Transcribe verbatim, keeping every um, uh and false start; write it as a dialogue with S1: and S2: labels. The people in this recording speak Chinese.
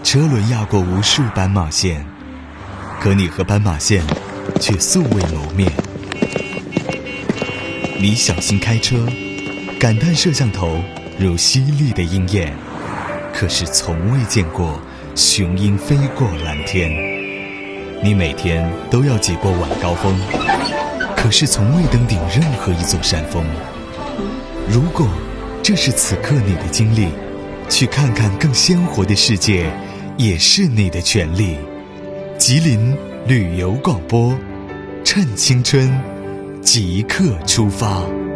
S1: 车轮压过无数斑马线，可你和斑马线却素未谋面。你小心开车，感叹摄像头如犀利的鹰眼，可是从未见过雄鹰飞过蓝天。你每天都要挤过晚高峰，可是从未登顶任何一座山峰。如果这是此刻你的经历，去看看更鲜活的世界也是你的权利。吉林旅游广播，趁青春即刻出发。